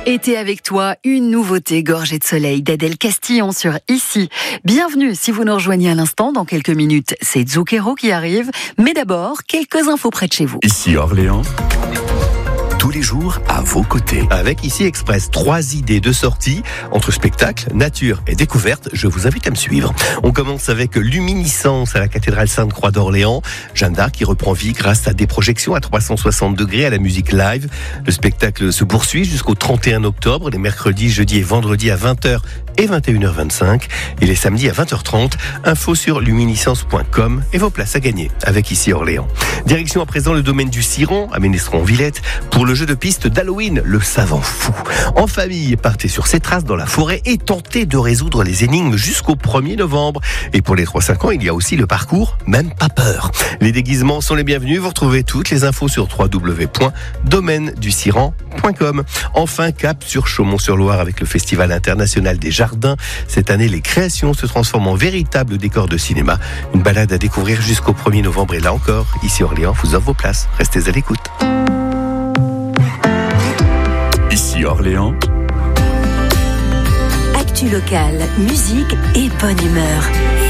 Été avec toi, une nouveauté gorgée de soleil d'Adèle Castillon sur Ici. Bienvenue si vous nous rejoignez à l'instant. Dans quelques minutes, c'est Zucchero qui arrive. Mais d'abord, quelques infos près de chez vous. Ici Orléans. Tous les jours à vos côtés. Avec Ici Express, 3 idées de sortie entre spectacle, nature et découverte. Je vous invite à me suivre. On commence avec Luminiscence à la cathédrale Sainte-Croix d'Orléans. Jeanne d'Arc qui reprend vie grâce à des projections à 360 degrés à la musique live. Le spectacle se poursuit jusqu'au 31 octobre, les mercredis, jeudis et vendredis à 20h et 21h25 et les samedis à 20h30. Info sur luminiscence.com et vos places à gagner avec Ici Orléans. Direction à présent le domaine du Ciron à Ménestron-Villette pour le jeu de piste d'Halloween, le savant fou. En famille, partez sur ces traces dans la forêt et tentez de résoudre les énigmes jusqu'au 1er novembre. Et pour les 3-5 ans, il y a aussi le parcours Même pas peur. Les déguisements sont les bienvenus. Vous retrouvez toutes les infos sur www.domaineduciran.com. Enfin, cap sur Chaumont-sur-Loire avec le Festival international des jardins. Cette année, les créations se transforment en véritables décors de cinéma. Une balade à découvrir jusqu'au 1er novembre. Et là encore, Ici Orléans vous offre vos places. Restez à l'écoute. Ici Orléans. Actu locale, musique et bonne humeur.